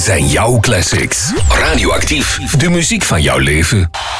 zijn jouw classics. Radioactief, de muziek van jouw leven.